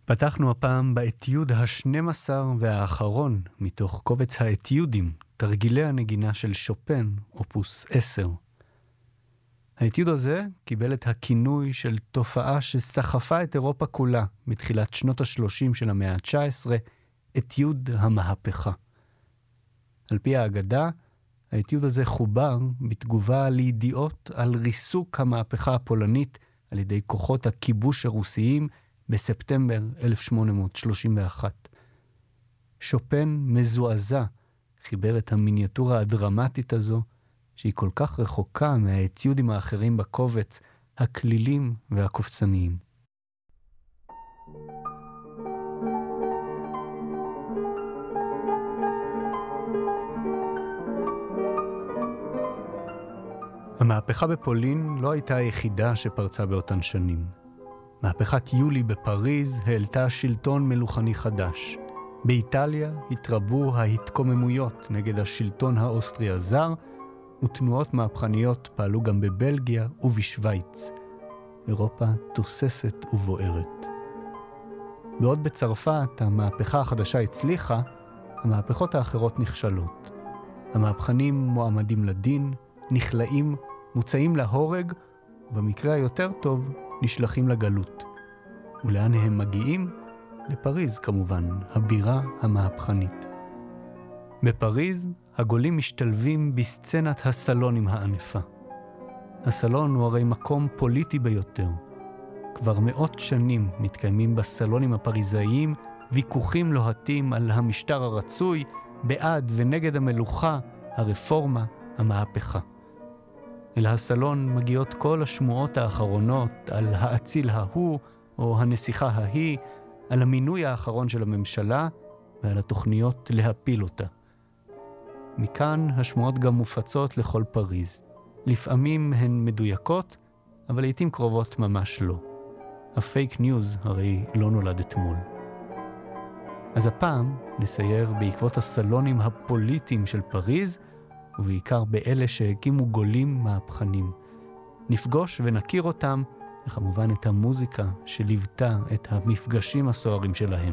פתחנו הפעם באתיוד ה-12 והאחרון מתוך קובץ האתיודים, תרגילי הנגינה של שופן, אופוס 10. האתיוד הזה קיבל את הכינוי של תופעה שסחפה את אירופה כולה בתחילת שנות ה-30 של המאה ה-19, אתיוד המהפכה. על פי האגדה, האתיוד הזה חובר בתגובה לידיעות על ריסוק המהפכה הפולנית על ידי כוחות הכיבוש הרוסיים בספטמבר 1831. שופן מזועזע חיבר את המיניאטורה הדרמטית הזו, שהיא כל כך רחוקה מהאתיודים האחרים בקובץ, הכלילים והקופצניים. המהפכה בפולין לא הייתה היחידה שפרצה באותן שנים. מהפכת יולי בפריז העלתה שלטון מלוכני חדש. באיטליה התרבו ההתקוממויות נגד השלטון האוסטרי הזר, ותנועות מהפכניות פעלו גם בבלגיה ובשוויץ. אירופה תוססת ובוערת. בעוד בצרפת המהפכה החדשה הצליחה, המהפכות האחרות נכשלות. המהפכנים מועמדים לדין, נכלאים, מוצאים להורג, ובמקרה היותר טוב נשלחים לגלות. ולאן הם מגיעים? לפריז כמובן, הבירה המהפכנית. בפריז הגולים משתלבים בסצנת הסלונים הענפה. הסלון הוא הרי מקום פוליטי ביותר. כבר מאות שנים מתקיימים בסלונים הפריזאיים ויכוחים לוהטים על המשטר הרצוי, בעד ונגד המלוכה, הרפורמה, המהפכה. אל הסלון מגיעות כל השמועות האחרונות על האציל ההוא או הנסיכה ההיא, על המינוי האחרון של הממשלה ועל התוכניות להפיל אותה. מכאן השמועות גם מופצות לכל פריז. לפעמים הן מדויקות, אבל לעתים קרובות ממש לא. הפייק ניוז הרי לא נולד אתמול. אז הפעם נסייר בעקבות הסלונים הפוליטיים של פריז, ובעיקר באלה שהקימו גולים מהפכנים. נפגוש ונכיר אותם, וכמובן את המוזיקה שליוותה את המפגשים הסוערים שלהם.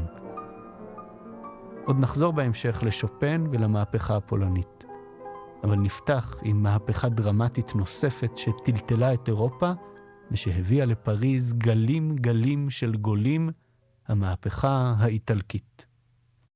עוד נחזור בהמשך לשופן ולמהפכה הפולנית. אבל נפתח עם מהפכה דרמטית נוספת שטלטלה את אירופה, ושהביאה לפריז גלים של גולים, המהפכה האיטלקית.